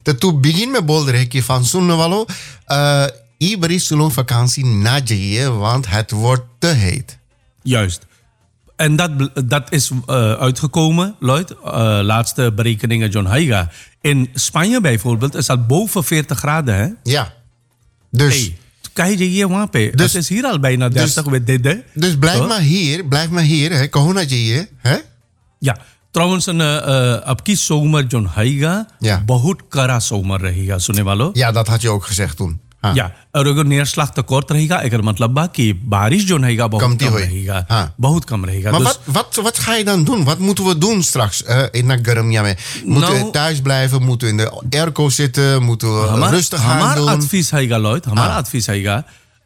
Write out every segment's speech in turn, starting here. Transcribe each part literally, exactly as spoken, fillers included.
तो तू begin में बोल रहे कि van सुनने वालों ई बरी सुलों vakantie na जाइए want het wordt te heet. Juist. En dat, dat is uh, uitgekomen, Lloyd. Uh, laatste berekeningen John Haiga. In Spanje bijvoorbeeld is dat boven veertig graden, hè? Ja. Dus... Hey, kijk je hier wapen. Dus, het is hier al bijna dertig dus, met dit, hè? Dus blijf oh. maar hier, blijf maar hier, hè? Kahuna hier, hè? Ja. Trouwens, een uh, आपकी zomer John Haiga ja. बहुत कड़ा zomer रहेगा सुनने वालों. Ja, dat had je ook gezegd toen. हाँ. या और अगर neerslag tekort रहेगा अगर मतलब बा कि बारिश जो रहेगा बहुत कम कम रहेगा हाँ. बहुत कम रहेगा. Maar dus, wat, wat, wat ga je dan doen? Wat moeten we doen straks uh, in Nagarmja? Moeten nou, we thuis blijven? Moeten we in de airco zitten? Moeten we hamar, rustig gaan hamar doen? Hamaar advies हैगा Lloyd, हमारा advies हैगा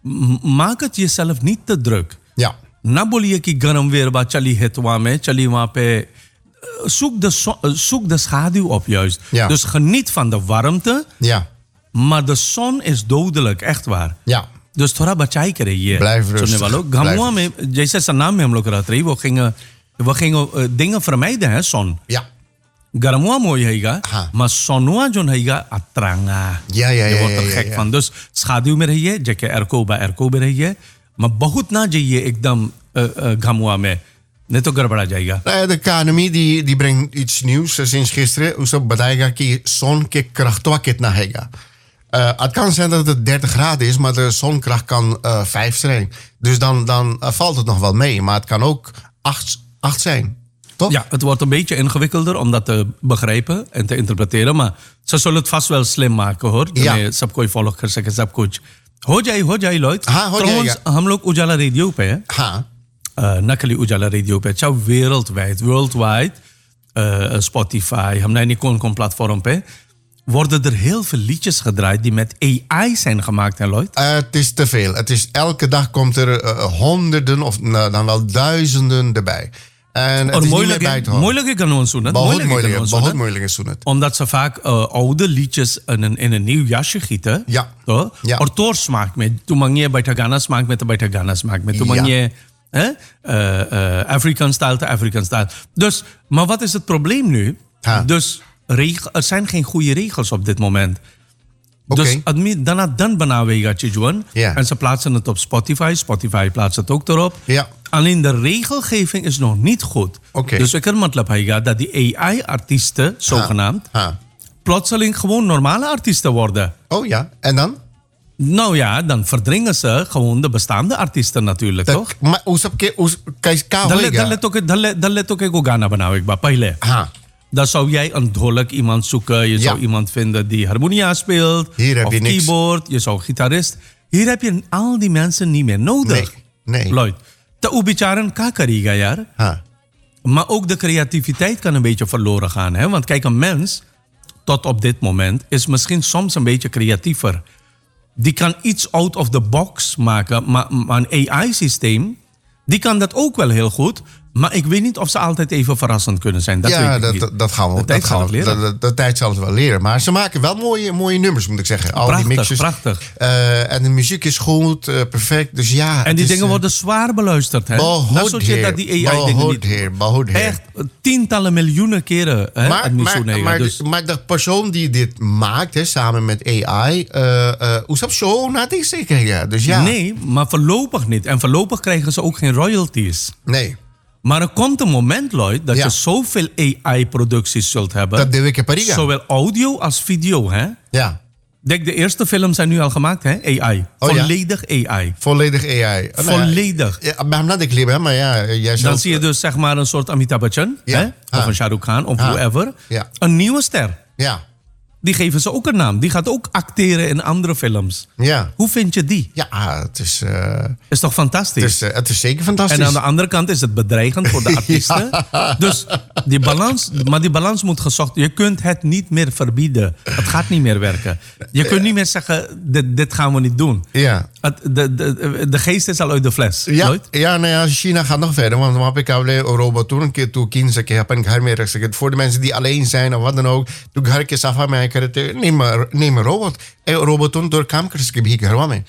maak het jezelf niet te druk. Ja. ना बोलिए कि गर्म weer बा चली है तो वहाँ में चली वहाँ पे zoek de, zoek de schaduw op juist. Ja. Dus geniet van de warmte. Ja. Maar de zon is dodelijk, echt waar. Ja. Dus थोड़ा बचाई करिए. Blijf rustig. Gamua में जैसे सनाम में हम लोग रहते रहे वो gingen we gingen uh, dingen vermijden hè zon. Ja. Garmua mooi हैगा. Maar zonua जो हैगा अतरंगा. Ja ja ja. Je wordt er ja, gek ja, ja. van. Dus schaduw में रहिए, जैसे एरको बा एरको में रहिए. Maar बहुत ना जाइए एकदम Gamua में. नहीं तो गड़बड़ा जाएगा. De K N M I die, die brengt iets nieuws sinds gisteren. Usab बताएगा कि zon के krachtwa kitna हैगा. Uh, het kan zijn dat het dertig graden is, maar de zonkracht kan uh, vijf zijn. Dus dan, dan uh, valt het nog wel mee. Maar het kan ook acht zijn. Toch? Ja, het wordt een beetje ingewikkelder om dat te begrijpen en te interpreteren. Maar ze zullen het vast wel slim maken, hoor. Ja. सब कोई फॉलो कर सके सब कुछ. हो जाए हो जाए Lloyd. हाँ, हो Trouwens, जाएगा. हम लोग उजाला रेडियो पे हैं. हाँ. Uh, नकली उजाला रेडियो पे. अच्छा, wereldwijd. Worldwide. Uh, Spotify. हमने niet kon kon platform पे. Worden er heel veel liedjes gedraaid die met A I zijn gemaakt, hè Lloyd? Uh, het is te veel. Het is, elke dag komt er uh, honderden of uh, dan wel duizenden erbij. En het is niet meer bij te houden. Moeilijk kan ons doen. बहुत moeilijk, बहुत moeilijk is het. Omdat ze vaak uh, oude liedjes in een, in een nieuw jasje gieten. Ja. तो? Ja. और तोर smaak met. Tu mangie बैठा गाना smaak met बैठा गाना smaak met. Tu mangie eh? uh, uh, African style te African style. Dus, maar wat is het probleem nu? Ha. Dus regel, er zijn geen goede regels op dit moment. Okay. Dus admi, daarna dan बनावेगा चीज़ Ja. En ze plaatsen het op Spotify. Spotify plaatst het ook erop. Ja. Alleen de regelgeving is nog niet goed. Okay. Dus ik er matlab हैगा dat die A I-artiesten, zogenaamd, ha. plotseling gewoon normale artiesten worden. Oh ja, en dan? Nou ja, dan verdringen ze gewoon de bestaande artiesten natuurlijk, Dat, toch? maar usab ke us kais ka Dan hoega. let ook dan let ook ik गाना बनावे ba पहले. Ha. Dan zou jij een dholk iemand zoeken. Je Ja. zou iemand vinden die harmonia speelt. Hier heb of je niks. keyboard. Je zou gitarist. Hier heb je al die mensen niet meer nodig. Nee, nee. Lloyd, te ubicaren ka kariga, ja. Ha. Maar ook de creativiteit kan een beetje verloren gaan. Hè? Want kijk, een mens, tot op dit moment, is misschien soms een beetje creatiever. Die kan iets out of the box maken. Maar, maar een A I-systeem, die kan dat ook wel heel goed. Maar ik weet niet of ze altijd even verrassend kunnen zijn. Dat ja, weet ik dat, niet. dat, dat gaan we. De tijd dat zal gaan het we- leren. De, de, de tijd zal het wel leren. Maar ze maken wel mooie, mooie nummers, moet ik zeggen. Al Prachtig, die mixes. prachtig. Uh, en de muziek is goed, uh, perfect. Dus ja. En die het dingen is, worden zwaar beluisterd. Hè? Behoud Dat soort shit heer, dat die A I-dingen behoud niet... heer, behoud heer. Echt tientallen miljoenen keren. Hè, Maar, het maar, Mitsuneга. maar, dus, maar de persoon die dit maakt, hè, samen met A I, uh, uh, hoe zo na die zeker, ja. Dus ja. Nee, maar voorlopig niet. En voorlopig krijgen ze ook geen royalties. Nee. Maar er komt een moment, Lloyd, dat Ja. je zoveel A I-producties zult hebben. Dat deed ik in Paris. Zowel audio als video. Hè? Ja. Denk, de eerste films zijn nu al gemaakt, hè? A I. Oh, ja? Volledig A I. Volledig A I. Oh, nou ja, Volledig. Ja, maar dat ik liever, maar ja, jij Dan zult- zie je dus zeg maar een soort Amitabh Bachchan. Ja. Hè? Of Ah. een Shah Rukh Khan, of Ah. whoever. Ja. Een nieuwe ster. Ja. Die geven ze ook een naam. Die gaat ook acteren in andere films. Ja. Hoe vind je die? Ja, het is, uh, Is toch fantastisch? het is, uh, het is zeker fantastisch. En aan de andere kant is het bedreigend voor de artiesten. Dus die balans, maar die balans moet gezocht. Je kunt het niet meer verbieden. Het gaat niet meer werken. Je kunt niet meer zeggen, dit, dit gaan we niet doen. Ja. Het, de, de, de geest is al uit de fles. Ja, Nooit? ja, nou ja, China gaat nog verder. Want dan heb ik al een robot toen een keer toe kinderen heb en ga meer zeggen. Voor de mensen die alleen zijn of wat dan ook. Toen ga ik eens af aan mij neem maar neem een robot. Een robot toen door kamers ik heb hier gewoon mee.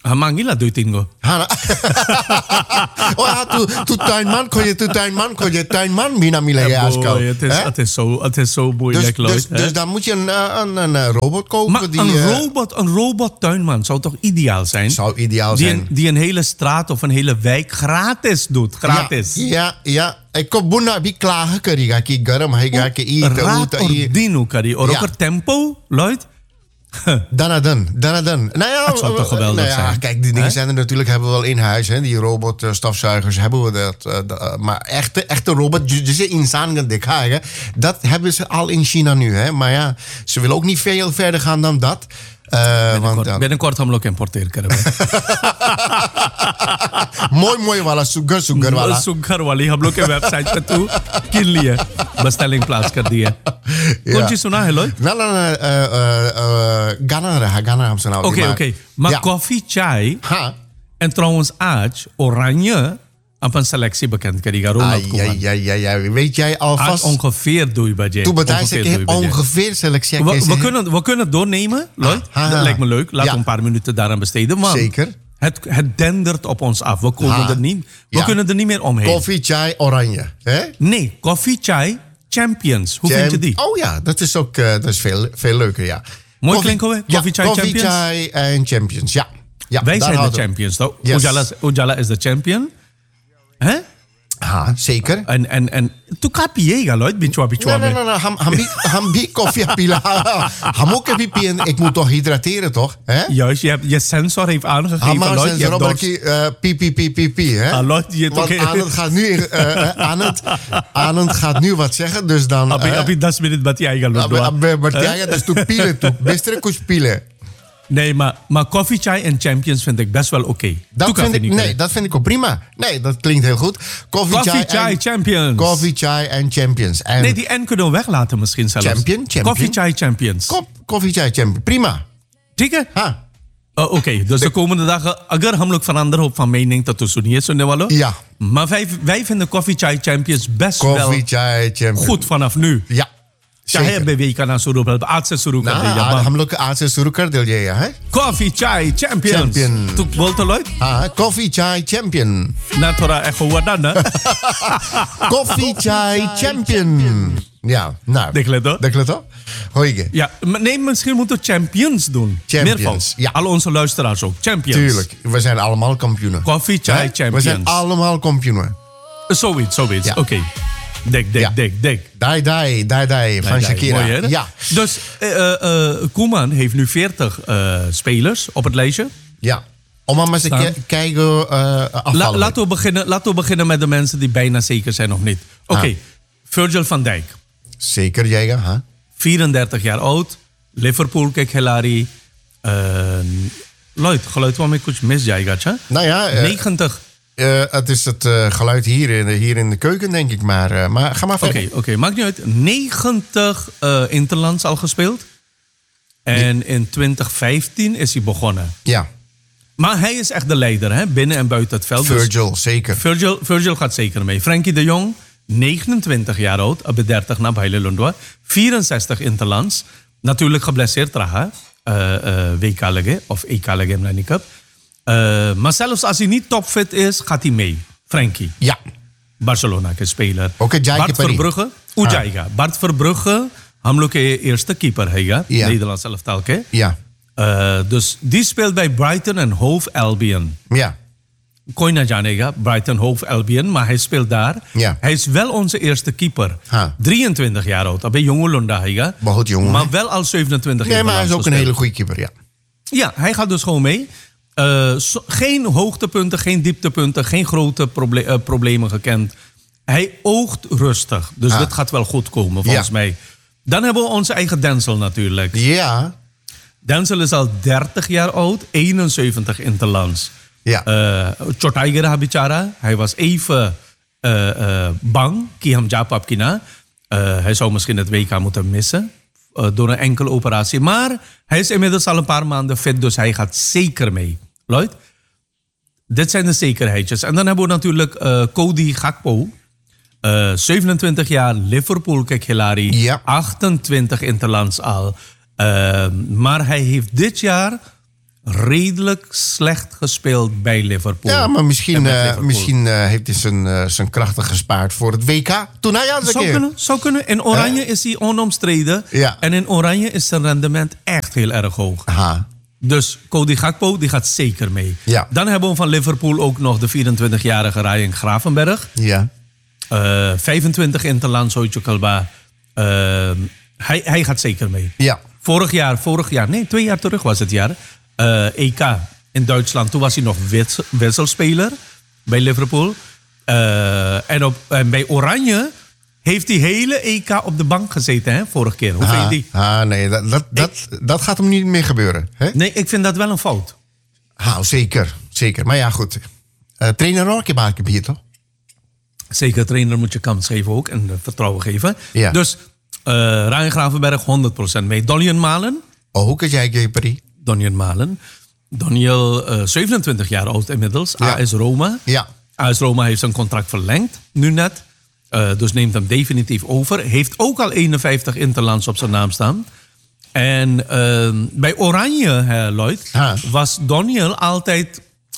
Hamangila doet tingo. Hana. Oh ja, tu, tu tuinman, kon je tu tuinman, kon je tuinman, mina mila je asko. Het is, het is zo, het is zo moeilijk, dus, dus, dus dan moet je een, een, een, een robot kopen. Maar die, een, uh, robot, een robot tuinman zou toch ideaal zijn? Zou ideaal die zijn. Een, die een hele straat of een hele wijk gratis doet. Gratis. Ja, ja. ja. Ik kom buna bi klagen kari ga ki garam hai ga ki i raad ordino kari. Or ook tempo, Lloyd. Dan dan, dan dan. Nou ja, dat zou toch geweldig nou ja, zijn. Kijk, die dingen He? zijn er natuurlijk, hebben we wel in huis. Hè? Die robotstofzuigers hebben we dat. Uh, uh, maar echte, echte robot, dus insan gaan dekhagen. Dat hebben ze al in China nu. Hè? Maar ja, ze willen ook niet veel verder gaan dan dat. Uh, binnenkort, want, uh, binnenkort gaan we ook importeren. mooi, mooi wala, sugar, sugar wala. Sugar wala, हम लोग के वेबसाइट पे तू किन लिए bestelling plaats कर दी है. कौन चीज सुना है लोग? ना ना ना गाना रहा गाना हम सुना. Oké oké, maar ja. koffie, chai ha. En trouwens aaj, oranje op een selectie bekend krijgen. Ah, ja, ja, ja, ja. Weet jij alvast? Ongeveer doe je budget. Toen betekent het ongeveer selectie. We, we, kunnen, we kunnen het doornemen, Lloyd. Ah, dat lijkt me leuk. Laten we ja. een paar minuten daaraan besteden. Want zeker. Het, het dendert op ons af. We, komen er niet, we ja. kunnen er niet meer omheen. Koffie, chai, oranje. Hè? Nee, koffie, chai, champions. Hoe Cham- vind je die? Oh ja, dat is ook uh, dat is veel, veel leuker, ja. Mooi klinken we? Koffie, ja, chai, koffie, champions? Chai en champions, ja. ja Wij zijn de champions, toch? Yes. Ujala, Ujala is de champion. Hè? Ha, zeker. En, en, en tu kapiega, Lloyd, bichwa bichwa. Nee, nee, nee, ham, ham, ham, bi koffie pila. Ham ook even pien. Ik moet toch hydrateren, toch? Hè? Juist, je, hebt, je sensor heeft aangegeven, Lloyd. Lloyd. Je hebt dorst. Pi, pi, pi, pi, pi, hè? Ah, Lloyd, je Want Anand gaat nu, uh, Anand, Anand gaat nu wat zeggen, dus dan... Abi, uh, abi das minute batiaga, Lloyd. Abi, batiaga, dus tu pielen, tu. Bestere kus pielen. Nee, maar, maar Coffee Chai en Champions vind ik best wel oké. Okay. Dat vind ik, nee, dat vind ik ook prima. Nee, dat klinkt heel goed. Coffee, Coffee Chai, Chai en, Champions. Coffee Chai en Champions. En nee, die N kunnen we weglaten misschien zelfs. Champion, champion. Coffee Chai Champions. Kop, Coffee Chai Champions. Prima. Zeker? Ha. Uh, Oké, okay, dus de, de komende dagen, agar हम लोग veranderen op van mening dat we niet zo walo. Ja. Maar wij, wij vinden Coffee Chai Champions best Coffee wel Chai Champions. goed vanaf nu. Ja. चाहे बेबी का ना शुरू कर आज से शुरू कर दिया हम लोग आज से शुरू कर दिया है कॉफी चाय चैंपियंस तू बोल तो लॉयड हाँ कॉफी चाय चैंपियन ना थोड़ा एको हुआ ना कॉफी चाय चैंपियन ja nou देख ले तो देख ले तो hoige ja nee misschien moeten we champions doen champions ja al onze luisteraars ook champions tuurlijk we zijn allemaal kampioenen coffee chai champions we zijn allemaal kampioenen zoiets zoiets ja. Oké okay. Dik, dik, ja. dik, dik. Dai, dai, dai, dai van dai, Shakira. Mooi, hè? Ja. Dus uh, uh, Koeman heeft nu veertig uh, spelers op het lijstje. Ja. Om maar eens te kijken uh, La, laten, we beginnen, laten we beginnen met de mensen die bijna zeker zijn of niet. Oké, okay. ah. Virgil van Dijk. Zeker, jij, huh? vierendertig jaar oud. Liverpool, kijk, Hilary. Uh, Lloyd, geluid waarmee ik mis, jij gaat, hè? Nou ja. Uh, negentig. Uh, het is het uh, geluid hier in, de, hier in de keuken, denk ik. Maar, uh, maar ga maar verder. Oké, okay, okay. Maakt niet uit. negentig uh, interlands al gespeeld. En nee. in twintig vijftien is hij begonnen. Ja. Maar hij is echt de leider, hè? Binnen en buiten het veld. Virgil, dus zeker. Virgil, Virgil gaat zeker mee. Frenkie de Jong, negenentwintig jaar oud. Op dertig na Baile Lundwa. vierenzestig interlands. Natuurlijk geblesseerd, Raha. Uh, uh, W K-legge of E K-legge, mijn ik heb. Uh, maar zelfs als hij niet topfit is, gaat hij mee. Frenkie. Ja. Barcelona ke speler. Okay, Bart Verbrugge. Ujaiga. Ah. Bart Verbrugge. Hamlo ke eerste keeper hega. Ja. Nederlands elftal ke. Ja. Uh, dus die speelt bij Brighton en Hove Albion. Ja. Koina Janega, Brighton Hove Albion, maar hij speelt daar. Ja. Hij is wel onze eerste keeper. Ha. drieëntwintig jaar oud. Dat ben jonge Lunda hega. Behoud jongen. Maar wel al zevenentwintig jaar. Nee, maar hij is ook gespeeld. Een hele goede keeper, ja. Ja, hij gaat dus gewoon mee. Uh, so, geen hoogtepunten, geen dieptepunten, geen grote proble- uh, problemen gekend. Hij oogt rustig. Dus ah. dit gaat wel goed komen, volgens ja. mij. Dan hebben we onze eigen Denzel natuurlijk. Ja. Denzel is al dertig jaar oud, eenenzeventig interlands. Ja. Chotaiger uh, bicara. Hij was even uh, uh, bang. Kiham Japap kina. Uh, hij zou misschien het W K moeten missen. Uh, door een enkele operatie. Maar hij is inmiddels al een paar maanden fit, dus hij gaat zeker mee. Lloyd? Dit zijn de zekerheidjes. En dan hebben we natuurlijk uh, Cody Gakpo. Uh, zevenentwintig jaar, Liverpool, kijk Hilary. Ja. achtentwintig interlands al. Uh, maar hij heeft dit jaar redelijk slecht gespeeld bij Liverpool. Ja, maar En misschien, met uh, Liverpool. misschien uh, heeft hij zijn, uh, zijn krachten gespaard voor het W K. Toen hij aan de Zou keer. kunnen, zou kunnen. In Oranje Hè? is hij onomstreden. Ja. En in Oranje is zijn rendement echt heel erg hoog. Aha. Dus Cody Gakpo, die gaat zeker mee. Ja. Dan hebben we van Liverpool ook nog de vierentwintigjarige Ryan Gravenberch. Ja. Uh, vijfentwintig Interland, zoiets ook al bij. Uh, hij, hij gaat zeker mee. Ja. Vorig jaar, vorig jaar, nee, twee jaar terug was het jaar. Uh, E K in Duitsland, toen was hij nog wissel, wisselspeler bij Liverpool. Uh, en, op, en bij Oranje heeft hij hele E K op de bank gezeten, hè, vorige keer. Hoe vind je die? Ah, nee, dat, dat, dat, dat gaat hem niet meer gebeuren. Hè? Nee, ik vind dat wel een fout. Ah, zeker, zeker. Maar ja, goed. Uh, trainer Rocky Baken hier toch? Zeker, trainer moet je kans geven ook en uh, vertrouwen geven. Ja. Dus uh, Ryan Gravenberch honderd procent mee. Donian Malen. Oh, hoe kan jij Geperi? Donian Malen. Daniel, uh, zevenentwintig jaar oud inmiddels. Ja. A S Roma. Ja. A S Roma heeft zijn contract verlengd, nu net. Uh, dus neemt hem definitief over. Heeft ook al eenenvijftig interlands op zijn naam staan. En uh, bij Oranje, hè, Lloyd, Ah. was Daniel altijd...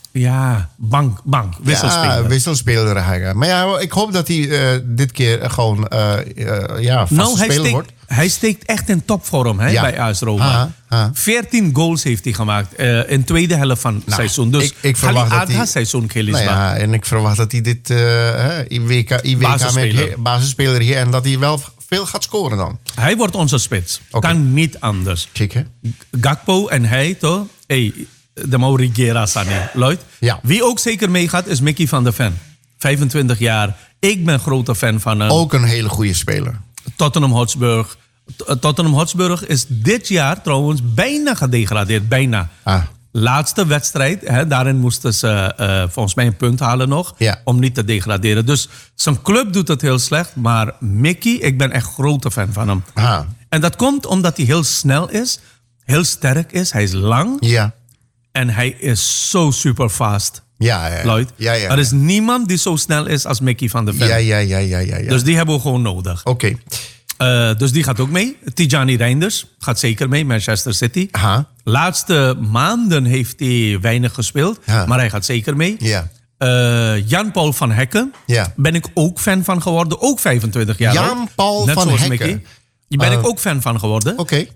Ja, bank, bank, wisselspeler. Ja, wisselspeler. Haga. Maar ja, ik hoop dat hij uh, dit keer gewoon uh, uh, ja, vaste Nou, hij speler steekt, wordt. hij steekt echt in topvorm hè, Ja. bij A S Roma. Aha, aha. veertien goals heeft hij gemaakt uh, in de tweede helft van het Nou, seizoen. Dus ik- ik verwacht dat hij- seizoen, Nou ja, en ik verwacht dat hij dit uh, I W K, I W K met Basisspeler. he- basisspeler hier en dat hij wel veel gaat scoren dan. Hij wordt onze spits. Oké. Kan niet anders. Check, hè? Gakpo en hij, toch? Hey, de Maurigera Sané, Lloyd. Ja. Wie ook zeker meegaat is Mickey van der Ven. vijfentwintig jaar. Ik ben grote fan van hem. Ook een hele goede speler. Tottenham Hotspur. T- Tottenham Hotspur is dit jaar trouwens bijna gedegradeerd. Bijna. Ah. Laatste wedstrijd. Hè, daarin moesten ze uh, volgens mij een punt halen nog. Ja. Om niet te degraderen. Dus zijn club doet het heel slecht. Maar Mickey, ik ben echt grote fan van hem. Ah. En dat komt omdat hij heel snel is. Heel sterk is. Hij is lang. Ja. En hij is zo super fast. Ja, ja. Lloyd. Ja, ja. Er is niemand die zo snel is als Mickey van der Ven. Ja, ja, ja, ja, ja. ja. Dus die hebben we gewoon nodig. Oké. Uh, dus die gaat ook mee. Tijani Reinders gaat zeker mee, Manchester City. Aha. Laatste maanden heeft hij weinig gespeeld, Ja. maar hij gaat zeker mee. Ja. Uh, Jan-Paul van Hekken, Ja. ben ik ook fan van geworden. Ook vijfentwintig jaar oud. Jan-Paul Net van zoals Hekken. Mickey. Die ben Uh, ik ook fan van geworden. Oké.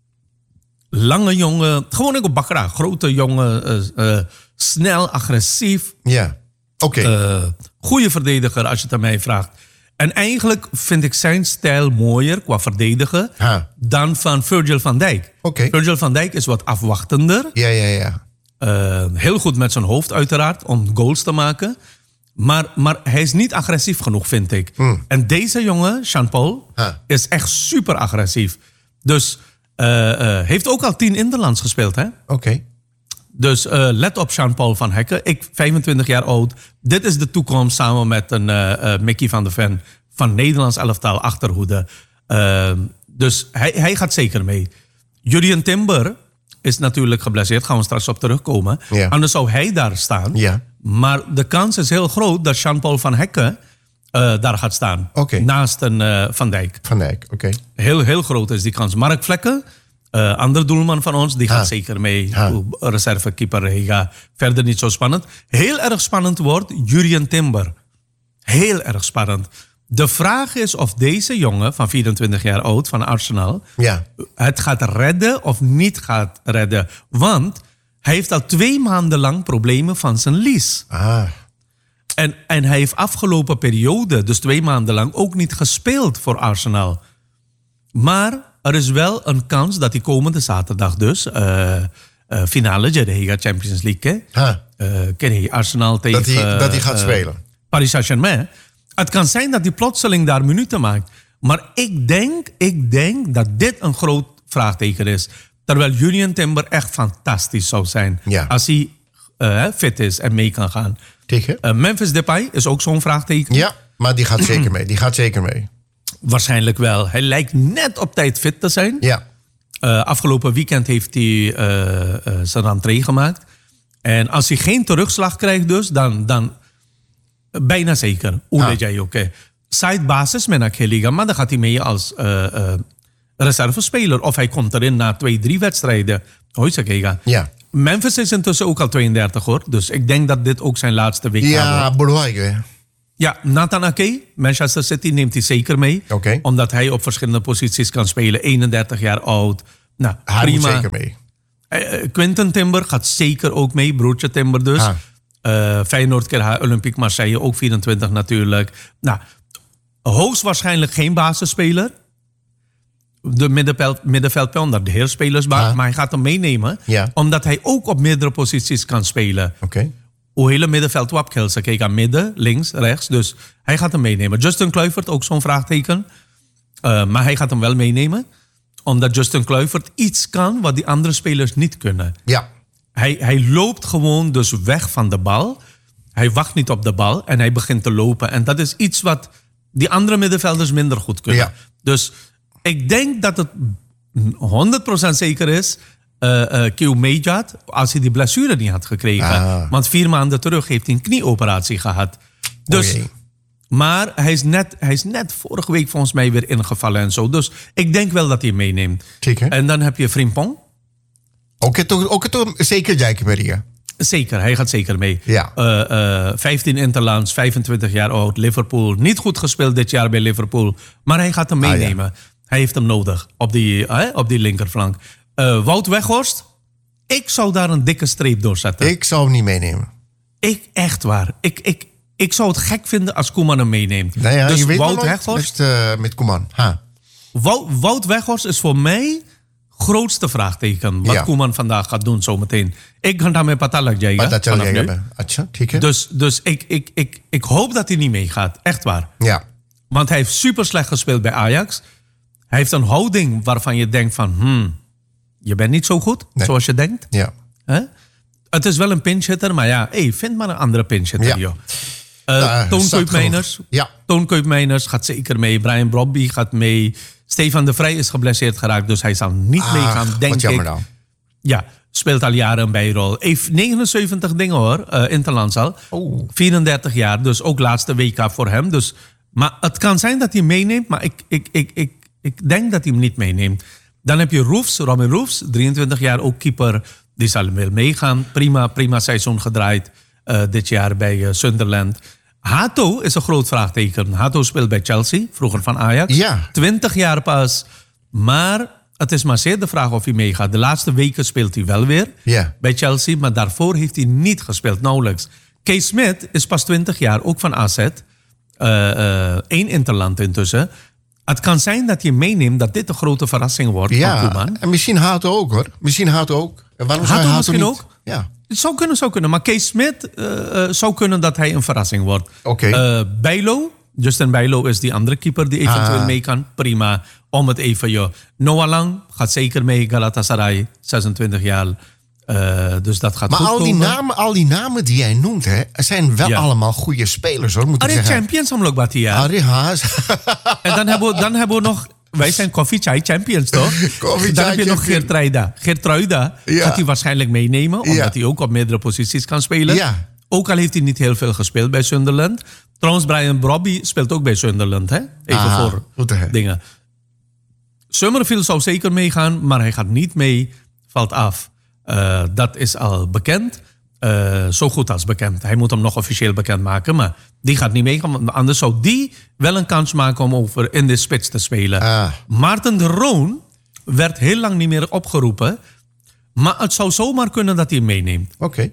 Lange jongen, gewoon ook op Bakra. Grote jongen, uh, uh, snel, agressief. Ja. Oké. Uh, goede verdediger als je het aan mij vraagt. En eigenlijk vind ik zijn stijl mooier qua verdedigen Ha. dan van Virgil van Dijk. Oké. Virgil van Dijk is wat afwachtender. Ja, ja, ja. Uh, heel goed met zijn hoofd uiteraard om goals te maken. Maar, maar hij is niet agressief genoeg, vind ik. Hmm. En deze jongen, Jean-Paul, Ha. is echt super agressief. Dus uh, uh, heeft ook al tien Interlands gespeeld, hè? Oké. Dus uh, let op Jean-Paul van Hekken. Ik, vijfentwintig jaar oud. Dit is de toekomst samen met een uh, uh, Mickey van der Ven van Nederlands elftal achterhoede. Uh, dus hij, hij gaat zeker mee. Julian Timber is natuurlijk geblesseerd. Gaan we straks op terugkomen. Ja. Anders zou hij daar staan. Ja. Maar de kans is heel groot dat Jean-Paul van Hekken uh, daar gaat staan. Oké. Naast een uh, Van Dijk. Van Dijk, oké. Heel, heel groot is die kans. Mark Vlekken, uh, ander doelman van ons, die gaat Ah. zeker mee. Ah. Reservekeeper, hij gaat verder niet zo spannend. Heel erg spannend wordt Jurien Timber. Heel erg spannend. De vraag is of deze jongen van vierentwintig jaar oud van Arsenal Ja. het gaat redden of niet gaat redden. Want hij heeft al twee maanden lang problemen van zijn lies. Ah. En, en hij heeft afgelopen periode, dus twee maanden lang, ook niet gespeeld voor Arsenal. Maar er is wel een kans dat hij komende zaterdag dus, uh, uh, finale, Jeddah Champions League, Ha. uh, ken je Arsenal tegen... Dat hij, dat hij gaat uh, spelen. Paris Saint-Germain. Het kan zijn dat hij plotseling daar minuten maakt. Maar ik denk, ik denk dat dit een groot vraagteken is. Terwijl Julian Timber echt fantastisch zou zijn. Ja. Als hij uh, fit is en mee kan gaan. Tegen? Uh, Memphis Depay is ook zo'n vraagteken. Ja, maar die gaat zeker mee. Die gaat zeker mee. Waarschijnlijk wel. Hij lijkt net op tijd fit te zijn. Ja. Uh, afgelopen weekend heeft hij uh, uh, zijn rentree gemaakt. En als hij geen terugslag krijgt dus, dan... dan bijna zeker. Hoe Ah. weet jij ook? Side basis met Akeliga, maar dan gaat hij mee als uh, uh, reservespeler. Of hij komt erin na twee, drie wedstrijden. Hoi, Sakega. Ja. Memphis is intussen ook al tweeëndertig hoor. Dus ik denk dat dit ook zijn laatste W K Ja, wordt. belangrijk hè. Ja, Nathan Ake, Manchester City neemt hij zeker mee. Oké. Omdat hij op verschillende posities kan spelen. eenendertig jaar oud. Nou, Hij prima. moet zeker mee. Eh, Quinten Timber gaat zeker ook mee. Broertje Timber dus. Ah. Eh, Feyenoord keer haar Olympique Marseille. Ook vierentwintig natuurlijk. Nou, hoogstwaarschijnlijk geen basisspeler. De middenveld, middenveld onder de heerspelers. Maar, Ah. maar hij gaat hem meenemen. Ja. Omdat hij ook op meerdere posities kan spelen. Oké. Hoe hele middenveld wapkelsen. Kijk aan midden, links, rechts. Dus hij gaat hem meenemen. Justin Kluivert, ook zo'n vraagteken. Uh, maar hij gaat hem wel meenemen. Omdat Justin Kluivert iets kan wat die andere spelers niet kunnen. Ja. Hij, hij loopt gewoon dus weg van de bal. Hij wacht niet op de bal en hij begint te lopen. En dat is iets wat die andere middenvelders minder goed kunnen. Ja. Dus ik denk dat het honderd procent zeker is... Uh, uh, Keo Mejad, als hij die blessure niet had gekregen. Ah. Want vier maanden terug heeft hij een knieoperatie gehad. Dus, O jee. maar hij is, net, hij is net vorige week volgens mij weer ingevallen en zo. Dus ik denk wel dat hij hem meeneemt. Zeker. En dan heb je Frimpong. Ook het, ook het zeker Dijkenbergen. Zeker, hij gaat zeker mee. Ja. Uh, uh, vijftien interlands, vijfentwintig jaar oud, Liverpool. Niet goed gespeeld dit jaar bij Liverpool. Maar hij gaat hem Ah, meenemen. Hij heeft hem nodig op die, uh, op die linkerflank. Uh, Wout Weghorst, ik zou daar een dikke streep doorzetten. Ik zou hem niet meenemen. Ik, echt waar. Ik, ik, ik zou het gek vinden als Koeman hem meeneemt. Nou ja, dus je weet Wout maar nooit Weghorst, met, uh, met Koeman. Ha. Wout, Wout Weghorst is voor mij grootste vraagteken. Wat Ja. Koeman vandaag gaat doen zometeen. Ik ga daarmee patalak Maar jagen. dat zal vanaf jij nu. hebben. Atja, tikken. Dus, dus ik, ik, ik, ik hoop dat hij niet meegaat. Echt waar. Ja. Want hij heeft super slecht gespeeld bij Ajax. Hij heeft een houding waarvan je denkt van... Hmm, je bent niet zo goed, Nee. zoals je denkt. Ja. Hè? Het is wel een pinchhitter, maar ja, hey, vind maar een andere pinchhitter, Ja. joh. Uh, Daar Toon staat Koopmeiners. genoeg. Ja. Toon Koopmeiners gaat zeker mee. Brian Brobby gaat mee. Stefan de Vrij is geblesseerd geraakt, dus hij zal niet Ah, meegaan, denk wat jammer ik. nou. Ja, speelt al jaren een bijrol. Heeft negenenzeventig dingen hoor, uh, interlands al. Oh. vierendertig jaar, dus ook laatste W K voor hem. Dus, maar het kan zijn dat hij meeneemt, maar ik, ik, ik, ik, ik denk dat hij hem niet meeneemt. Dan heb je Roefs, Robin Roefs, drieëntwintig jaar, ook keeper. Die zal wel meegaan. Prima, prima seizoen gedraaid uh, dit jaar bij uh, Sunderland. Hato is een groot vraagteken. Hato speelt bij Chelsea, vroeger van Ajax. Ja. twintig jaar pas. Maar het is maar zeer de vraag of hij meegaat. De laatste weken speelt hij wel weer Ja. bij Chelsea. Maar daarvoor heeft hij niet gespeeld, nauwelijks. Kees Smit is pas twintig jaar, ook van A Z. Uh, uh, één interland intussen. Het kan zijn dat je meeneemt dat dit een grote verrassing wordt van Ja. Koeman. En misschien Hato ook hoor. Misschien Hato ook. En waarom zou Hato Hato misschien niet? ook? Ja. Het zou kunnen, zou kunnen. Maar Kees Smit uh, uh, zou kunnen dat hij een verrassing wordt. Oké. Uh, Bijlo, Justin Bijlo is die andere keeper die eventueel Ah. mee kan. Prima, om het even, joh. Noah Lang gaat zeker mee. Galatasaray, zesentwintig jaar. Uh, dus dat gaat Maar goed al die, komen. namen, al die namen die jij noemt, hè, zijn wel Ja. allemaal goede spelers hoor, moet ik Arie zeggen. Champions om ook wat hier. Arie Haas. En dan hebben, we, dan hebben we nog... Wij zijn Coffee Chai Champions, toch? Coffee Dan Chai heb je nog Champion. Geertruida. Geertruida Ja. gaat hij waarschijnlijk meenemen. Omdat Ja. hij ook op meerdere posities kan spelen. Ja. Ook al heeft hij niet heel veel gespeeld bij Sunderland. Trouwens, Brian Brobby speelt ook bij Sunderland. Hè? Even Ah, voor goed te hebben. dingen. Summerfield zou zeker meegaan, maar hij gaat niet mee. Valt af. Uh, dat is al bekend. Uh, zo goed als bekend. Hij moet hem nog officieel bekend maken. Maar die gaat niet meegaan. Want anders zou die wel een kans maken om over in de spits te spelen. Ah. Maarten de Roon werd heel lang niet meer opgeroepen. Maar het zou zomaar kunnen dat hij hem meeneemt. Oké.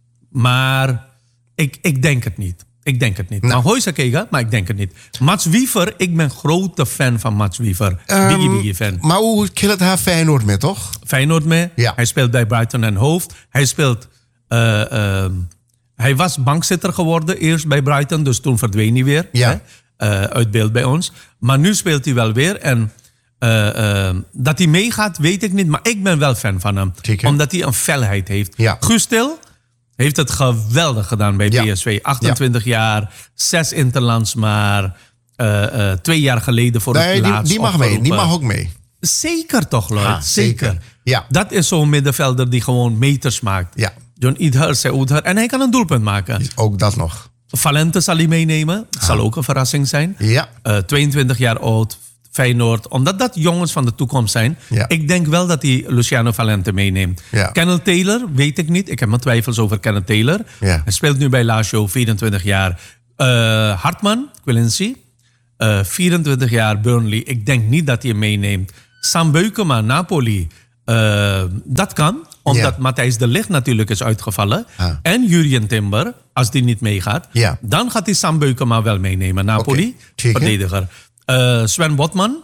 Maar ik, ik denk het niet. Ik denk het niet. Nou. Maar Hoysa Kega, maar ik denk het niet. Mats Wiever, ik ben grote fan van Mats Wiever. Ehm, Biggie Biggie fan. Maar hoe killt haar Feyenoord met, toch? Feyenoord mee. Ja. Hij speelt bij Brighton en Hoofd. Hij speelt... Uh, uh, hij was bankzitter geworden eerst bij Brighton. Dus toen verdween hij weer. Ja. Hè, uh, uit beeld bij ons. Maar nu speelt hij wel weer. En uh, uh, dat hij meegaat, weet ik niet. Maar ik ben wel fan van hem. Zeker. Omdat hij een felheid heeft. Ja. Guus Til heeft het geweldig gedaan bij Ja. B S V. achtentwintig jaar, zes interlands maar. Uh, uh, twee jaar geleden voor Nee, het die, laatst die mag mee. Die opgeroepen. mag ook mee. Zeker toch, Lloyd? Ah, zeker. zeker. Ja. Dat is zo'n middenvelder die gewoon meters maakt. Ja. John Idhar, Seoudhar. En hij kan een doelpunt maken. Ook dat nog. Valente zal hij meenemen. Dat zal ook een verrassing zijn. Ja. Uh, tweeëntwintig jaar oud. Feyenoord. Omdat dat jongens van de toekomst zijn. Ja. Ik denk wel dat hij Luciano Valente meeneemt. Ja. Kenneth Taylor, weet ik niet. Ik heb mijn twijfels over Kenneth Taylor. Ja. Hij speelt nu bij Lazio, vierentwintig jaar. Uh, Hartman, Quincy, uh, vierentwintig jaar, Burnley. Ik denk niet dat hij hem meeneemt. Sam Beukema, Napoli. Uh, dat kan, omdat Ja. Matthijs de Ligt natuurlijk is uitgevallen. Ah. En Jurien Timber, als die niet meegaat. Ja. Dan gaat hij Sam Beukema wel meenemen. Napoli, Oké, zeker. verdediger. Uh, Sven Botman.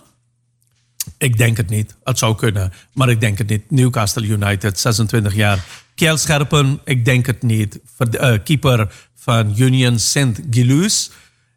Ik denk het niet. Het zou kunnen, maar ik denk het niet. Newcastle United, zesentwintig jaar. Kjell Scherpen, ik denk het niet. Verd- uh, keeper van Union Saint-Gilloise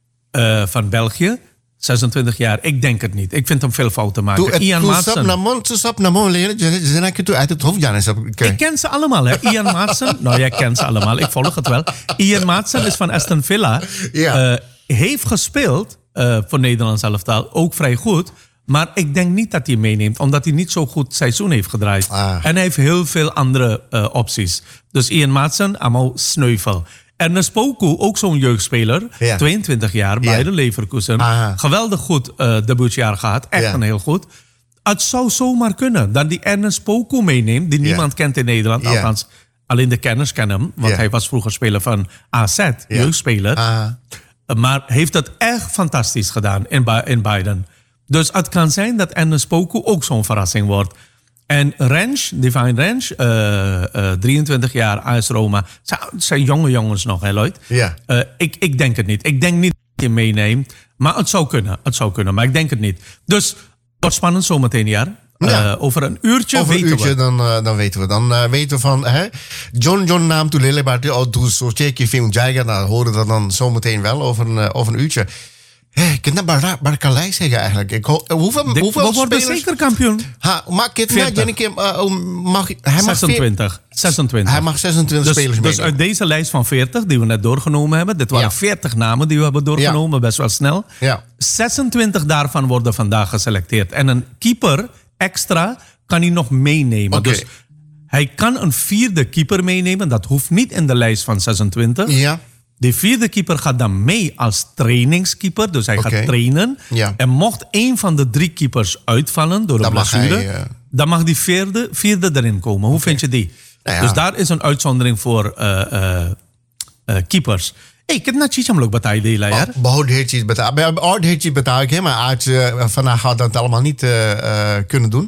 uh, van België. zesentwintig jaar, ik denk het niet. Ik vind hem veel fouten maken. Toen Ian Maatsen. Namon, toen sap Namon leren, zijn ik het uit het hoofd gaan. Ik ken ze allemaal, hè. Ian Maatsen. Nou, jij kent ze allemaal. Ik volg het wel. Ian Maatsen is van Aston Villa. Ja. Uh, heeft gespeeld uh, voor Nederlands elftal. Ook vrij goed. Maar ik denk niet dat hij meeneemt. Omdat hij niet zo goed seizoen heeft gedraaid. Ah. En hij heeft heel veel andere uh, opties. Dus Ian Maatsen, allemaal sneuvel. Ernest Poku, ook zo'n jeugdspeler. Ja. tweeëntwintig jaar, bij Ja. de Leverkusen. Ah. Geweldig goed uh, debuutjaar gehad. Echt Ja. een heel goed. Het zou zomaar kunnen dat die Ernest Poku meeneemt. Die Ja. niemand kent in Nederland. Ja. Althans, alleen de kenners kennen hem. Want Ja. hij was vroeger speler van A Z, jeugdspeler. Ah. Maar heeft het echt fantastisch gedaan in, Ba- in Biden. Dus het kan zijn dat Ernest Poku ook zo'n verrassing wordt. En Rensch, Divine Rensch, uh, uh, drieëntwintig jaar, A S Roma. Zijn, zijn jonge jongens nog, hè Lloyd? Ja. Uh, ik, ik denk het niet. Ik denk niet dat je meeneemt. Maar het zou kunnen. Het zou kunnen, maar ik denk het niet. Dus het wordt spannend zometeen, jaar. Uh, Ja. Over een uurtje Over een weten uurtje, we. dan, uh, dan weten we. Dan uh, weten we van... Hè, John John naam toe Lille, maar toen zo check je film Jaiga, dan horen we dat dan zometeen wel over een, uh, over een uurtje. Hey, ik kan dat maar Barcalai zeggen eigenlijk. Ik ho- hoeveel De, hoeveel we worden spelers... zeker kampioen. Ha, mag ik het veertig. nou, Jenneke, uh, mag, hij mag zesentwintig. zesentwintig. Hij mag zesentwintig Dus, spelers dus meedoen. uit deze lijst van veertig die we net doorgenomen hebben. Dit waren Ja. veertig namen die we hebben doorgenomen, best wel snel. Ja. zesentwintig daarvan worden vandaag geselecteerd. En een keeper extra kan hij nog meenemen. Oké. Dus hij kan een vierde keeper meenemen. Dat hoeft niet in de lijst van zesentwintig. Ja. Die vierde keeper gaat dan mee als trainingskeeper. Dus hij Oké. gaat trainen. Ja. En mocht één van de drie keepers uitvallen door een Dan mag blessure... hij, uh, dan mag die vierde, vierde erin komen. Hoe vind je die? Nou ja. Dus daar is een uitzondering voor uh, uh, uh, keepers. Hey, ik heb naar Chicham ook betaal delen, ja? Behoud heeft iets betaald. Bij Ord heeft iets betaald, hè, maar uit, uh, vandaag gaat dat allemaal niet uh, uh, kunnen doen.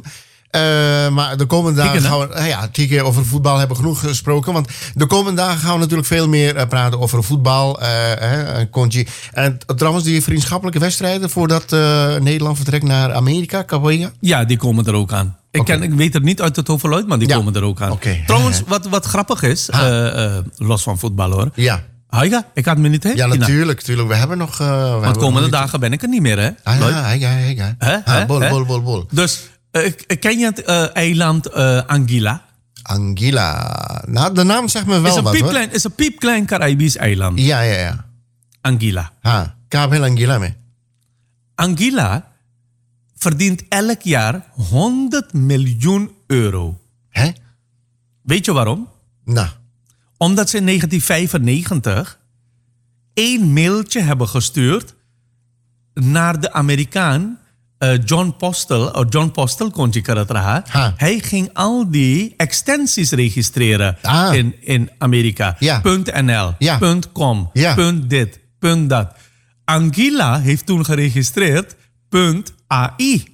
Uh, maar de komende dagen Tieken, gaan we... Uh, ja, tien keer over voetbal hebben we genoeg gesproken. Want de komende dagen gaan we natuurlijk veel meer uh, praten over voetbal. Uh, hè, Conchi. En t- trouwens, die vriendschappelijke wedstrijden voordat uh, Nederland vertrekt naar Amerika, Capoeira. Ja, die komen er ook aan. Ik, Oké. ken, ik weet het niet uit het hoofd uit, maar die Ja. komen er ook aan. Oké. Trouwens, wat, wat grappig is, Ha. uh, uh, los van voetbal hoor. Ja. Haiga, ik had me niet, hè? Ja, Tina? natuurlijk. natuurlijk. We hebben nog... Uh, we Want hebben komende nog dagen ben ik er niet meer, hè? Ah, Lloyd? ja, hij ga, hij ga. Hè? Ah, Hè? bol, Hè? bol, bol, bol. Dus, uh, ken je het uh, eiland uh, Anguilla? Anguilla. Nou, de naam zegt me wel Is een wat, hoor. piepklein, is een piepklein Caribisch eiland. Ja, ja, ja. Anguilla. Ha, ik heb heel Anguilla mee. Anguilla verdient elk jaar honderd miljoen euro. Hè? Weet je waarom? Nou, Omdat ze in negentien vijfennegentig één mailtje hebben gestuurd naar de Amerikaan uh, John Postel. Oh, John Postel kon je het raar. Ha. Hij ging al die extensies registreren Ah. in, in Amerika. Ja. .nl, Ja. .com, Ja. .dit, .dat. Anguilla heeft toen geregistreerd .ai.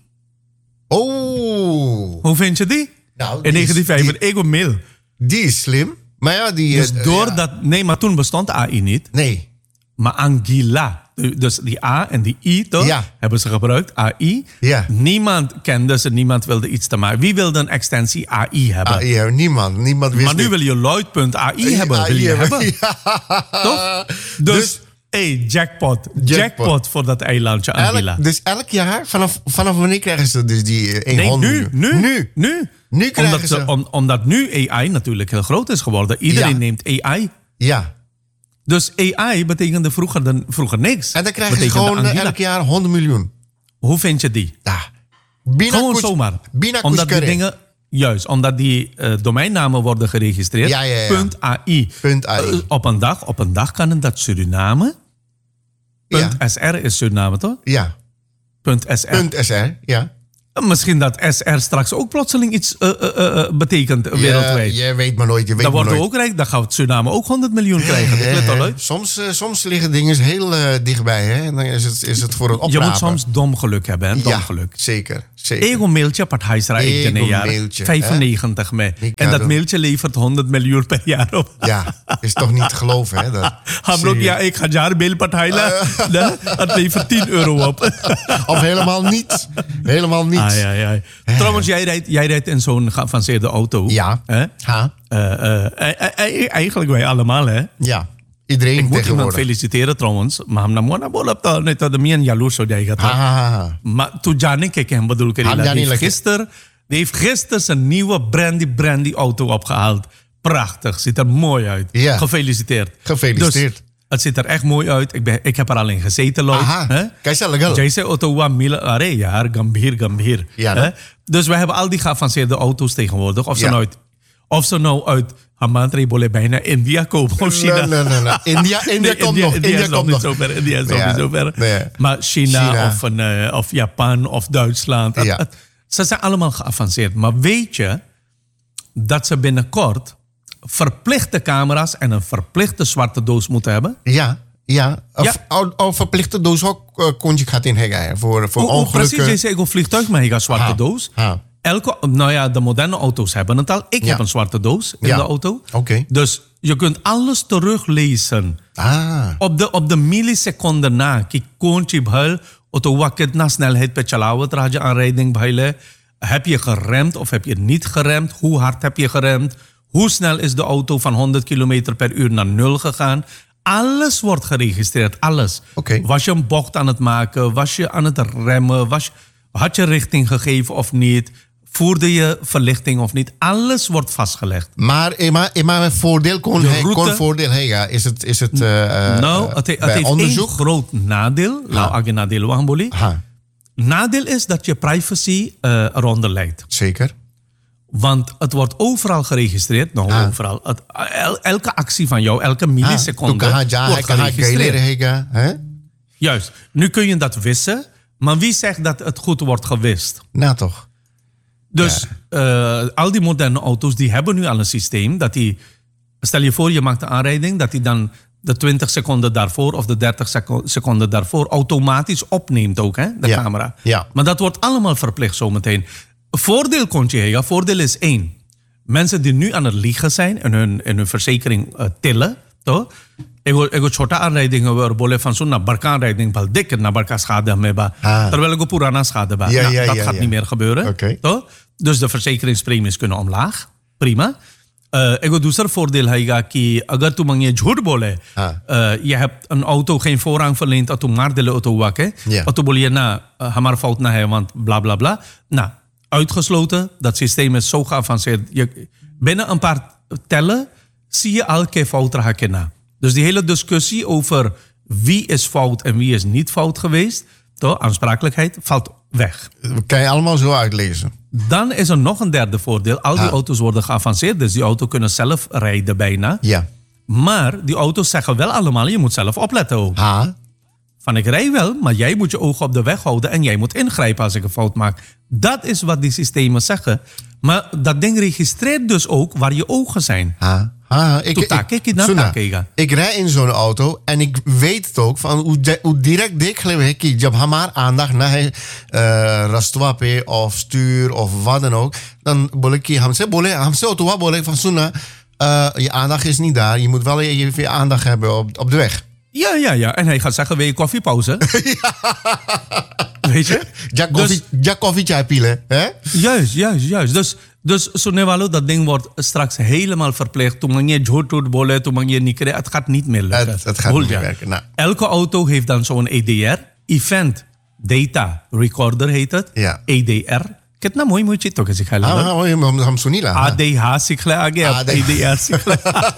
oh. Hoe vind je die? Nou, in die is- negentien vijfennegentig, ik op mail. Die is slim. Maar ja, die... Dus eh, door ja. dat... Nee, maar toen bestond A I niet. Nee. Maar Anguilla, dus die A en die I toch, Ja. hebben ze gebruikt, A I. Ja. Niemand kende ze, niemand wilde iets te maken. Wie wilde een extensie A I hebben? Ah, ja, niemand. Niemand wist maar nu dit. wil je Lloyd.ai hebben. A I Wil je hebben. hebben? Ja. Toch? Dus, Dus- hey, jackpot. jackpot. Jackpot. voor dat eilandje Anguilla. Elk, dus elk jaar, vanaf, vanaf wanneer krijgen ze dus die eh, Nee, honderd nu, miljoen? nu, nu. Nu. Nu krijgen omdat, ze... om- omdat nu A I natuurlijk heel groot is geworden. Iedereen Ja. neemt A I. Ja. Dus A I betekende vroeger, de, vroeger niks. En dan krijgen ze Betekende gewoon eh, Anguilla. elk jaar honderd miljoen. Hoe vind je die? Ja. Bina Gewoon kus- zomaar. Bina Omdat die kuskere. dingen, juist, omdat die uh, domeinnamen worden geregistreerd. Ja, ja, ja. Punt .ai. Punt A I. Uh, op een dag, op een dag kan het dat Suriname. Ja. Punt S R is Suriname toch? Ja. .sr. .sr, ja. Misschien dat S R straks ook plotseling iets uh, uh, uh, betekent uh, wereldwijd. Ja, je weet maar nooit, je weet Dan maar worden we nooit. ook rijk, dan gaat Suriname ook honderd miljoen krijgen. Dat let al uit. Soms, uh, soms liggen dingen heel uh, dichtbij, hè. En dan is het, is het voor het oprapen. Je moet soms dom geluk hebben, hè? Dom ja, geluk. zeker, zeker. Ego mailtje part Heisra ik in een jaar. mailtje, vijfennegentig mee. En dat Ricardo. mailtje levert honderd miljoen per jaar op. Ja, is toch niet te geloven, hè? Dat, Hamrok, ja, ik ga jaar mail part Heila. Het levert tien euro op. Of helemaal niet. Helemaal niet. Ah, ja, ja. Trouwens, jij rijdt, jij rijdt in zo'n geavanceerde auto. Ja. Hè? Ha? Uh, uh, uh, uh, eigenlijk wij allemaal, hè? Ja. Iedereen Ik moet iemand tegenwoordig. feliciteren trouwens. Maar hem namona bolap ta net dat de mien jaloers zo jij gaat. Ha, ha, ha. Maar toen Jani kijk hem bedoel ik Ah, die Jani heeft lekker. gisteren, die heeft gisteren zijn nieuwe brandy brandy auto opgehaald. Prachtig, ziet er mooi uit. Ja. Gefeliciteerd. Gefeliciteerd. Dus, het ziet er echt mooi uit. Ik, ben, ik heb er al in gezeten, Lloyd. Aha. Hè? Kijk, zal ik wel. Jij zei auto wa mila are jaar gambhir gambhir. Ja, Hè? no? Dus we hebben al die geavanceerde auto's tegenwoordig. Of ze, Ja. nou, uit, of ze nou uit Hamantri boleh bijna India komen of China. Nee, nee, nee, nee. India, India Nee, komt India, nog. India India is nog komt niet nog. zo ver. India is nog Ja, niet zo ver. nee. Maar China, China. Of, een, eh, of Japan of Duitsland. het- Ja. het- ze zijn allemaal geavanceerd. Maar weet je dat ze binnenkort verplichte camera's en een verplichte zwarte doos moeten hebben? Ja, ja. Of, Ja. Of, of verplichte doos ook uh, kon je gaat inheggen voor, voor Oh, oh, ongelukken. precies, je zei ik een vliegtuig, maar je gaat zwarte Ha. doos. Ha. Elke, nou ja, de moderne auto's hebben het al. Ik Ja. heb een zwarte doos in Ja. de auto. Oké. Dus je kunt alles teruglezen. Ah, Op de, op de milliseconde na, ki kontje bhal, auto wakit na snelheid per chalawa traje aanrijding bhale. Heb je geremd of heb je niet geremd? Hoe hard heb je geremd? Hoe snel is de auto van honderd kilometer per uur naar nul gegaan? Alles wordt geregistreerd, alles. Oké. Was je een bocht aan het maken? Was je aan het remmen? Was, had je richting gegeven of niet? Voerde je verlichting of niet? Alles wordt vastgelegd. maar, eh, maar, eh, maar een voordeel kon, De hij, route- kon voordeel heggen. Is het, is het uh, nou, uh, het, he- het bij heeft onderzoek? één groot nadeel. Nou, age nadeel wamboli. Ha, Nadeel is dat je privacy uh, eronder lijkt. zeker. Want het wordt overal geregistreerd. Nou, Ah. overal. Het, el- elke actie van jou, elke Ah, milliseconde toen kan hij ja, hij wordt kan hij geregistreerd. leren heggen, hè? Juist. Nu kun je dat wissen. Maar wie zegt dat het goed wordt gewist? Nou toch. Dus eh, al die moderne auto's die hebben nu al een systeem dat die... Stel je voor, je maakt een aanrijding, dat die dan de twintig seconden daarvoor of de dertig seco- seconden daarvoor automatisch opneemt ook, hè, de Ja. camera. Ja. Maar dat wordt allemaal verplicht zometeen. Voordeel kon je heen, voordeel is één. Mensen die nu aan het liegen zijn en hun, en hun verzekering uh, tillen, toch? Ik wil, ik wil छोटा aanrijdingen waar boleh van zo'n naar barka aanrijding bal dik naar barka schade mee ba. Ah. Terwijl ik op purana schade ba. Ja, Nou, ja, dat ja, gaat ja. niet meer gebeuren. Oké. toch? Dus de verzekeringspremies kunnen omlaag. Prima. Uh, एक दूसरा voordeel हैगा कि अगर तुम ये झूठ बोले हाँ. uh, je hebt een auto geen voorrang verleend dat तुम मार दिले auto wakke Ja. और तो बोलिए ना uh, हमारा fout ना है want bla bla bla. Nou, uitgesloten. Dat systeem is zo geavanceerd. Je, binnen een paar tellen zie je al keer fout raken na. Dus die hele discussie over wie is fout en wie is niet fout geweest, toch? Aansprakelijkheid, valt weg. Dat kan je allemaal zo uitlezen. Dan is er nog een derde voordeel. Al die Ah. auto's worden geavanceerd, dus die auto kunnen zelf rijden bijna. Ja. Maar die auto's zeggen wel allemaal, je moet zelf opletten ook. Ha. Van ik rij wel, maar jij moet je ogen op de weg houden en jij moet ingrijpen als ik een fout maak. Dat is wat die systemen zeggen. Maar dat ding registreert dus ook waar je ogen zijn. Ha. Ha. Ik, Toen tak ik, dan Suna, tak ik, ja. ik rij in zo'n auto en ik weet het ook van hoe, de- hoe direct dik geloof ik jab hamaar aandacht naar uh, rastwa pe of stuur of wat dan ook, dan bol ik hamse bole hamse auto wa bol ik van Suna, uh, je aandacht is niet daar, je moet wel even je aandacht hebben op, op de weg. Ja, ja, ja. En hij gaat zeggen, wil je koffiepauze? Weet je? Ja koffie, ja koffie chai pielen, hè? Juist, juist, juist. Dus, dus Sonewalo, dat ding wordt straks helemaal verplicht. Toen je jhoot bolen, toen je niet kreeg, het gaat niet meer lukken. Het, het gaat Voel niet je? meer werken. Nou, Elke auto heeft dan zo'n E D R, Event Data Recorder heet het. Ja. E D R. Kitna mooi moet je toch eens gaan ah, leren. ah, oh, हम हम सुनी ला A D H sikhle आगे A D H. E D R sikhle.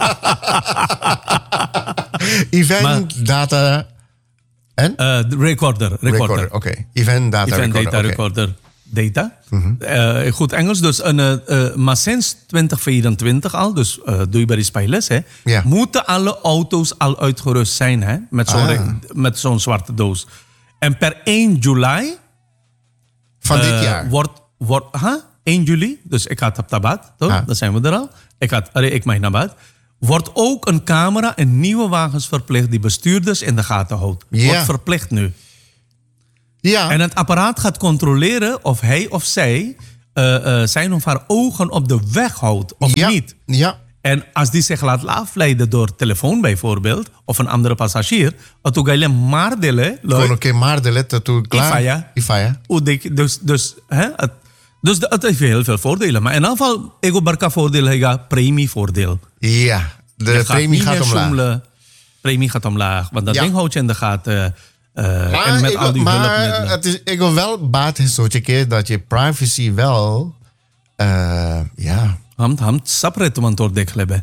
event data en Uh, recorder, recorder. recorder, oké. Event data Event recorder, Data oké. Recorder Data. Eh, goed Engels. Dus een, eh, eh, maar sinds twintig vierentwintig al, dus uh, doe je bij die spijles, hè, Ja. moeten alle auto's al uitgerust zijn hè, met zo'n Ah. re- met zo'n zwarte doos. En per één juli Van dit eh, jaar. Wordt, wordt, huh? één juli, dus ik had op tabat, toch? Ah. Dan zijn we er al. Ik had, allee, ik mag naar bad. Wordt ook een camera in nieuwe wagens verplicht die bestuurders in de gaten houdt. Ja. Wordt verplicht nu. Ja, En het apparaat gaat controleren of hij of zij uh, uh, zijn of haar ogen op de weg houdt of ja, niet. Ja, En als die zich laat afleiden door telefoon bijvoorbeeld, of een andere passagier, dat ook alleen maar delen. gewoon een keer maar de letter toe klaar. Ifaya. Ifaya. Dus, dus, hè, het, dus het heeft heel veel voordelen. Maar in ieder geval, ego barca voordeel, hij gaat premievoordeel. Ja, de Je gaat premie niet gaat meer omlaag. zoemelen. Premie gaat omlaag, want dat Ja. ding houdt je in de gaten. Uh, Maar, en met ik, al die maar hulpmiddelen. het is, ik wil wel baat is zo'n keer dat je privacy wel... Uh, ja... हम हम सब रे तुम तोड़ देख ले बे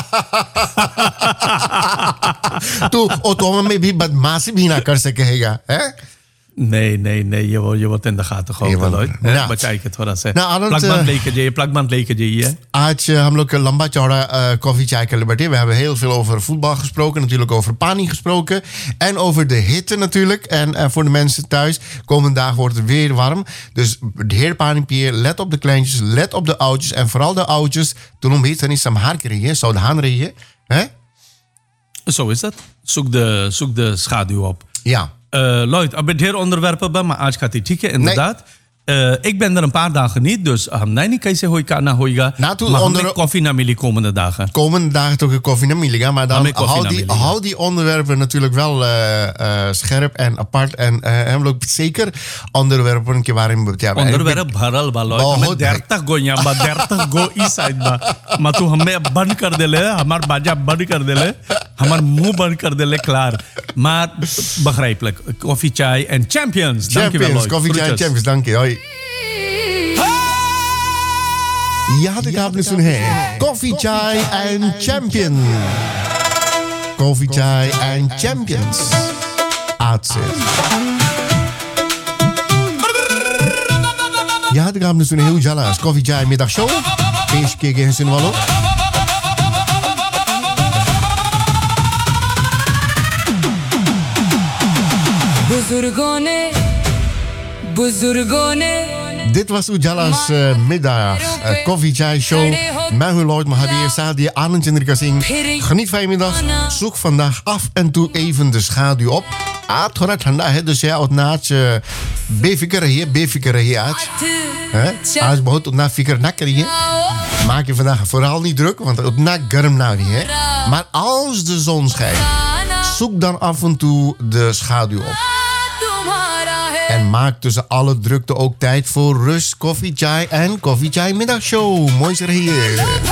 तो ओ तो में भी बदमाशी भी ना कर सकेगा है Nee, nee, nee. Je wordt, je wordt in de gaten gehouden, want- Lloyd. nou, Hè? बचाई के थोड़ा सा nou, Arnold, प्लगबंद uh, लेके जाइए प्लगबंद लेके जाइए आज uh, हम लोग लंबा चौड़ा uh, koffie chai कर बैठे. We hebben heel veel over voetbal gesproken. Natuurlijk over Pani gesproken. En over de hitte natuurlijk. En uh, voor de mensen thuis. Komende dagen wordt het weer warm. Dus de heer Pani Pier, let op de kleintjes. Let op de oudjes. En vooral de oudjes. Toen om hitte niet samen haar krijgen. Zou de haan rijden. Hè? Zo is dat. Zoek de, zoek de schaduw op. Ja. Uh, Lloyd, er zijn heel onderwerpen bij, maar आज gaat die tikken, inderdaad. Uh, ik ben er een paar dagen niet, dus um, nee, niet kijken hoe ik naar hoe ik Nou, toen maar onder- onder... koffie naar jullie komende dagen. Komende dagen toch een koffie naar Miliga. Maar dan Hou met koffie hou naar die, Miliga. hou die onderwerpen natuurlijk wel uh, uh, scherp en apart. En uh, hebben we ook zeker onderwerpen een keer waarin we... Ja, onderwerp भरल बा Lloyd बहुत हमें dertig go यहाँ बा dertig go इस साइड बा मैं तो हमें बंद कर दे ले हमार बाजा बंद कर दे ले हमार मुंह बंद कर दे ले klaar maar begrijpelijk koffie chai en champions dankjewel Champions, Lloyd koffie chai Groetjes. champions, dank je. Hoi. Ja, dat gaat dus een hè. Koffie chai en champion. Koffie chai en champions. Uitzet. Ja, dat gaat dus een heel jala's. Koffie chai middagshow. Eerste keer geen zin wel op. बुजुर्गों ने बुजुर्गों ने Dit was Ujala's uh, middag uh, Coffee Chai Show. Mijn hoe Lloyd Mahabir, Sadia, Anand Chandrika Singh. Geniet van je middag. Zoek vandaag af en toe even de schaduw op. Ah, थोड़ा ठंडा है dus ja, उतना आज बेफिक्र रहिए बेफिक्र रहिए आज. Hè? आज बहुत उतना फिक्र ना करिए. Maak je vandaag vooral niet druk, want उतना गर्म nou niet, hè. Maar als de zon schijnt, zoek dan af en toe de schaduw op. En maak tussen alle drukte ook tijd voor rust, koffie, chai en koffie, chai middagshow. Mooi zeg hier.